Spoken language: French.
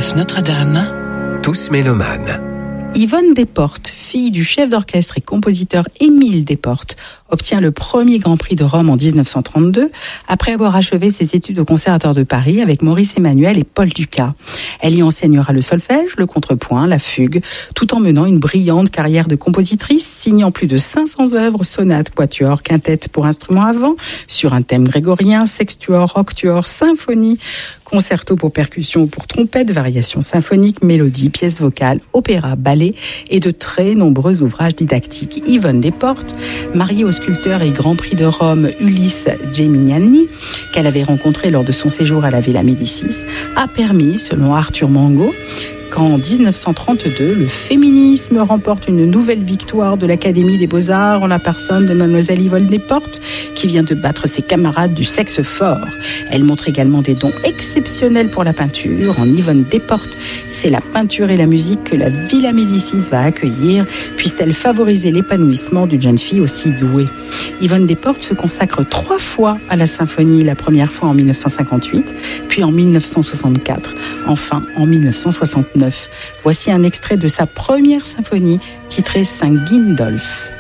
Chorale-Nef Notre-Dame, tous mélomanes. Yvonne Desportes, fille du chef d'orchestre et compositeur Émile Desportes, obtient le premier Grand Prix de Rome en 1932, après avoir achevé ses études au Conservatoire de Paris avec Maurice Emmanuel et Paul Dukas. Elle y enseignera le solfège, le contrepoint, la fugue, tout en menant une brillante carrière de compositrice, signant plus de 500 œuvres, sonates, quatuors, quintettes pour instruments à vent, sur un thème grégorien, sextuor, octuor, symphonie, concerto pour percussion ou pour trompette, variations symphoniques, mélodies, pièces vocales, opéra, ballet et de très nombreux ouvrages didactiques. Yvonne Desportes, mariée au sculpteur et Grand Prix de Rome Ulysse Gemignani, qu'elle avait rencontré lors de son séjour à la Villa Médicis, a permis, selon Arthur Mango, qu'en 1932, le féminisme remporte une nouvelle victoire de l'Académie des Beaux-Arts en la personne de Mademoiselle Yvonne Desportes, qui vient de battre ses camarades du sexe fort. Elle montre également des dons exceptionnels pour la peinture. En Yvonne Desportes, c'est la peinture et la musique que la Villa Médicis va accueillir, puisse-t-elle favoriser l'épanouissement d'une jeune fille aussi douée. Yvonne Desportes se consacre 3 fois à la symphonie, la première fois en 1958, puis en 1964, enfin en 1969. Voici un extrait de sa première symphonie titrée Saint Gindolf.